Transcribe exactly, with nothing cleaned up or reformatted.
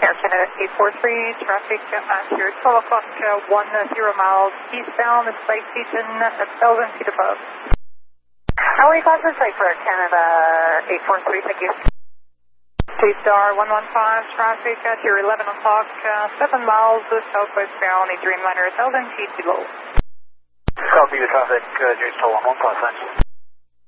Canada eight four three, traffic at your twelve o'clock, uh, one zero miles eastbound, Site Station at one thousand feet above. How are you classified for Canada eight four three, thank you. Two star one one five, traffic at your eleven o'clock, uh, seven miles southwestbound, a Dreamliner one thousand feet below. Copy the traffic, uh, Dreamstar one one five, thanks.